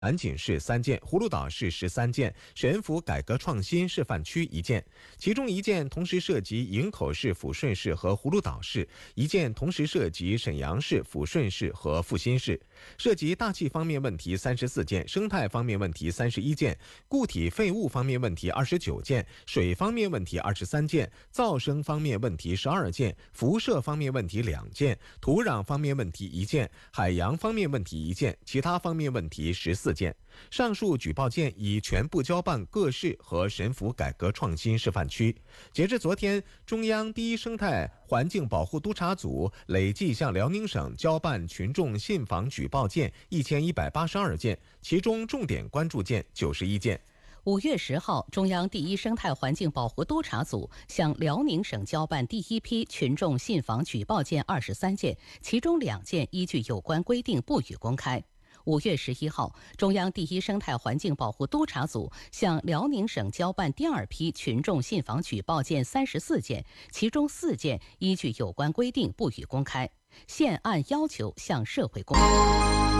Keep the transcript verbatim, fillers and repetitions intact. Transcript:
南锦市三件，葫芦岛市十三件，沈府改革创新示范区一件，其中一件同时涉及营口市、抚顺市和葫芦岛市，一件同时涉及沈阳市、抚顺市和阜新市。涉及大气方面问题三十四件，生态方面问题三十一件，固体废物方面问题二十九件，水方面问题二十三件，噪声方面问题十二件，辐射方面问题两件，土壤方面问题一件，海洋方面问题一件，其他方面问题十四件。上述举报件已全部交办各市和沈府改革创新示范区。截至昨天，中央第一生态环境保护督察组累计向辽宁省交办群众信访举报件一千一百八十二件，其中重点关注件九十一件。 五月十号，中央第一生态环境保护督察组向辽宁省交办第一批群众信访举报件二十三件，其中两件依据有关规定不予公开。五月十一号，中央第一生态环境保护督察组向辽宁省交办第二批群众信访举报件三十四件，其中四件依据有关规定不予公开，现按要求向社会公开。